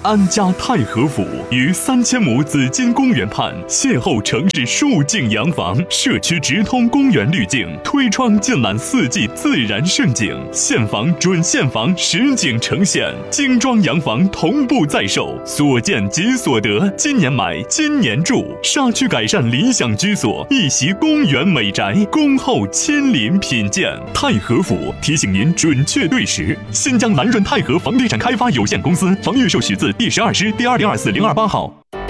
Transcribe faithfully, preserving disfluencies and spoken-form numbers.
安家太和府于三千亩紫金公园畔，邂逅城市数景洋房，社区直通公园滤镜，推窗尽览四季自然盛景，现房准现房实景呈现，精装洋房同步在售，所见即所得，今年买今年住，沙区改善理想居所，一席公园美宅，恭候亲临品鉴。太和府提醒您准确对时。新疆蓝润太和房地产开发有限公司，房预售许字第十二师第二零二四零二八号。